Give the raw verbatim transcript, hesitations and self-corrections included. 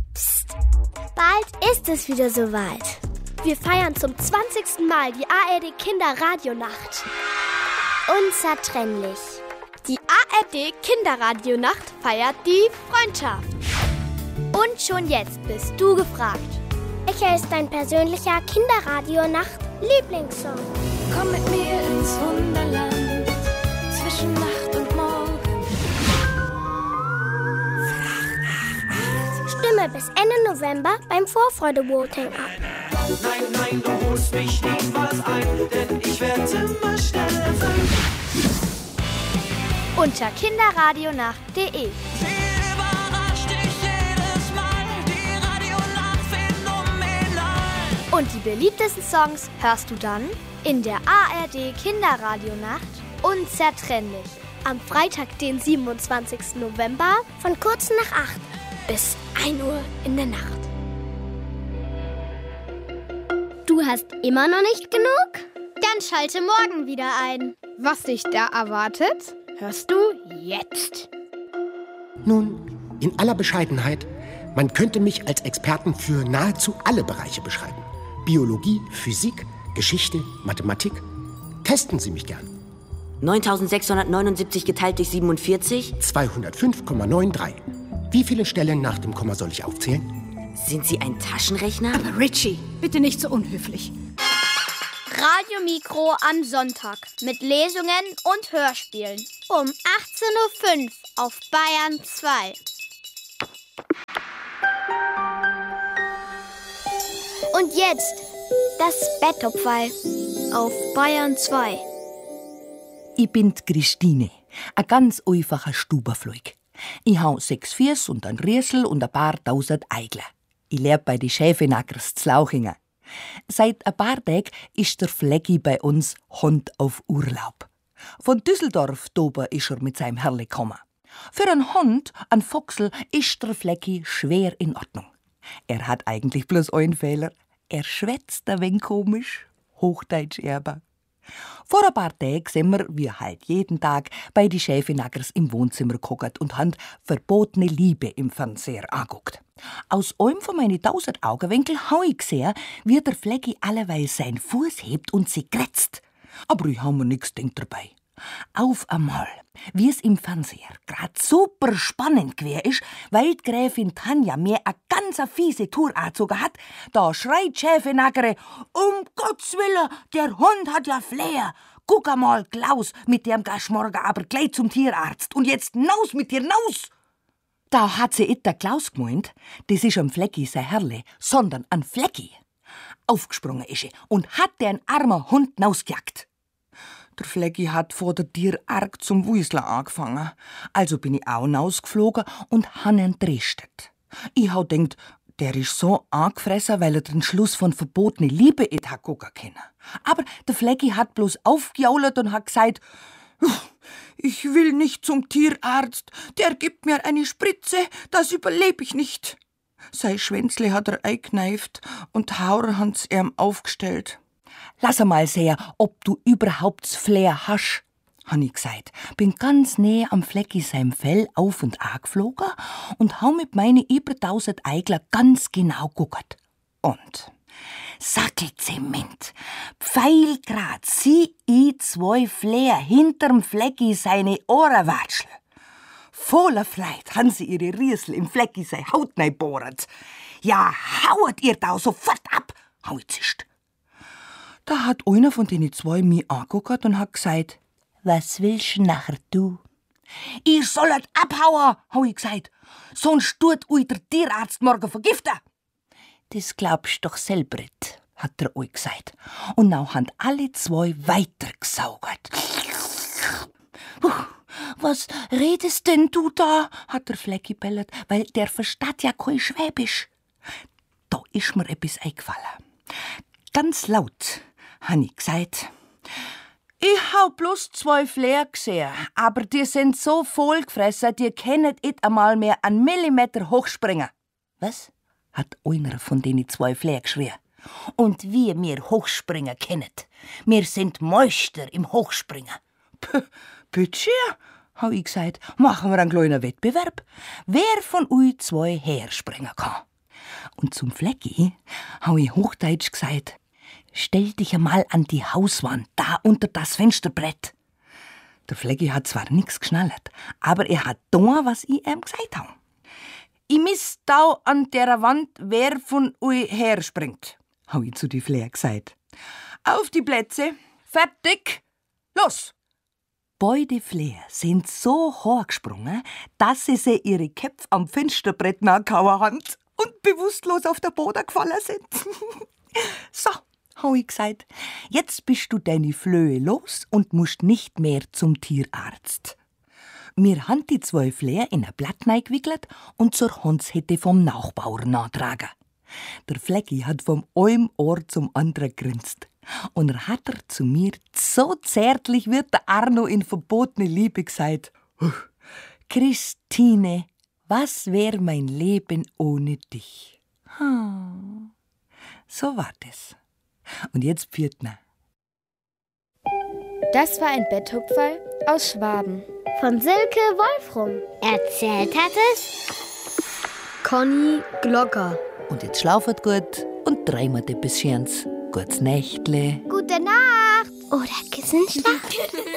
Psst, bald ist es wieder soweit. Wir feiern zum zwanzigsten Mal die A R D Kinderradionacht. Unzertrennlich. Die A R D Kinderradionacht feiert die Freundschaft. Und schon jetzt bist du gefragt. Welcher ist dein persönlicher Kinderradionacht-Lieblingssong? Komm mit mir ins Wunderland, zwischen Nacht und Morgen. Stimme bis Ende November beim Vorfreude-Voting ab. Nein, nein, du holst mich niemals ein, denn ich werde immer schneller sein. Unter kinderradionacht punkt de. Und die beliebtesten Songs hörst du dann in der A R D Kinderradionacht Unzertrennlich. Am Freitag, den siebenundzwanzigsten November von kurz nach acht bis ein Uhr in der Nacht. Du hast immer noch nicht genug? Dann schalte morgen wieder ein. Was dich da erwartet, hörst du jetzt. Nun, in aller Bescheidenheit, man könnte mich als Experten für nahezu alle Bereiche beschreiben. Biologie, Physik, Geschichte, Mathematik. Testen Sie mich gern. neuntausendsechshundertneunundsiebzig geteilt durch siebenundvierzig? zweihundertfünf Komma dreiundneunzig. Wie viele Stellen nach dem Komma soll ich aufzählen? Sind Sie ein Taschenrechner? Aber Richie, bitte nicht so unhöflich. Radiomikro am Sonntag mit Lesungen und Hörspielen. Um achtzehn Uhr fünf auf Bayern zwei. Und jetzt das Bettopferl auf Bayern zwei. Ich bin die Christine, ein ganz einfacher Stubenfleug. Ich hau sechs Fies und ein Riesel und ein paar tausend Eigler. Ich lebe bei die Schäfenackers Zlauchingen. Seit ein paar Tagen ist der Flecki bei uns Hund auf Urlaub. Von Düsseldorf dober ist er mit seinem Herrle gekommen. Für einen Hund, einen Foxel, ist der Flecki schwer in Ordnung. Er hat eigentlich bloß einen Fehler. Er schwätzt ein wenig komisch, Hochdeutsch erber. Vor ein paar Tagen sind wir, wie halt jeden Tag, bei die Schäfenackers im Wohnzimmer geguckt und haben verbotene Liebe im Fernseher angeguckt. Aus einem von meinen tausend Augenwinkel hab ich gesehen, wie der Flecki alleweil seinen Fuß hebt und sie kratzt. Aber ich hab mir nix gedacht dabei. Auf einmal, wie es im Fernseher grad super spannend gewesen ist, weil die Gräfin Tanja mir a ganz fiese Tour angezogen hat, da schreit Schäfenackere: Um Gottes Willen, der Hund hat ja Flair. Guck einmal, Klaus, mit dem gehst morgen aber gleich zum Tierarzt. Und jetzt naus mit dir, naus! Da hat sie it der Klaus gemeint, das ist am Flecki sein Herrle, sondern an Flecki. Aufgesprungen ist sie und hat den armen Hund nausgejagt. Der Flecki hat vor der Tier arg zum Wuisler angefangen. Also bin ich auch nausgeflogen und han ihn tristet. Ich hab denkt, der ist so angefressen, weil er den Schluss von verbotene Liebe et hat gucken können. Aber der Flecki hat bloß aufgejault und hat gesagt: Ich will nicht zum Tierarzt, der gibt mir eine Spritze, das überlebe ich nicht. Sein Schwänzle hat er eingekneift und Hauer hat's ihm aufgestellt. Lass mal sehen, ob du überhaupt das Flair hast, han ich gesagt. Bin ganz näher am Flecki seinem Fell auf und angeflogen und hau mit meine über tausend Eigler ganz genau guckt. Und Sackelzement, pfeilgrad sieh ich zwei Flair hinterm Flecki seine Ohrenwatschel. Voller Freude han sie ihre Riesel im Flecki sei Haut bohret. Ja, hauet ihr da sofort ab, hau ich zischt. Da hat einer von den zwei mich angeguckt und hat gesagt: Was willst du nachher du? Ihr sollt abhauen, hab ich gesagt. Sonst tut euch der Tierarzt morgen vergiften. Das glaubst doch selber nicht, hat der euch gesagt. Und now haben alle zwei weitergesaugt. Was redest denn du da? Hat der Flecki bellet, weil der versteht ja kein Schwäbisch. Da ist mir etwas eingefallen. Ganz laut han ich gesagt: Ich hab bloß zwei Flair gesehen, aber die sind so vollgefressen, die können nicht einmal mehr einen Millimeter hochspringen. Was? Hat einer von denen zwei Flair geschrien. Und wie wir hochspringen können. Wir sind Meister im Hochspringen. P- Bitte, hab ich gesagt, machen wir einen kleinen Wettbewerb. Wer von euch zwei herspringen kann. Und zum Flecki hau ich hochdeutsch gesagt, stell dich einmal an die Hauswand, da unter das Fensterbrett. Der Flecki hat zwar nix geschnallert, aber er hat da, was ich ihm gesagt hau. Ich miss da an der Wand, wer von euch herspringt, hau ich zu die Flair gesagt. Auf die Plätze, fertig, los! Beide Flair sind so hochgesprungen, dass sie sich ihre Köpfe am Fensterbrett nachgehauen haben und bewusstlos auf der Boden gefallen sind. So, hau ich gesagt, jetzt bist du deine Flöhe los und musst nicht mehr zum Tierarzt. Wir haben die zwei Flair in ein Blatt eingewickelt und zur Hundshütte vom Nachbauern nachtragen. Der Flecki hat vom einem Ohr zum anderen grinst. Und er hat er zu mir so zärtlich wie der Arno in verbotene Liebe gesagt. Christine, was wär mein Leben ohne dich? Hm. So war das. Und jetzt Pfirtner. Das war ein Betthupferl aus Schwaben. Von Silke Wolfrum. Erzählt hat es Conny Glocker. Und jetzt schlafet gut und träumet etwas Schönes. Gutes Nächtle. Gute Nacht. Oder Kissenschlag.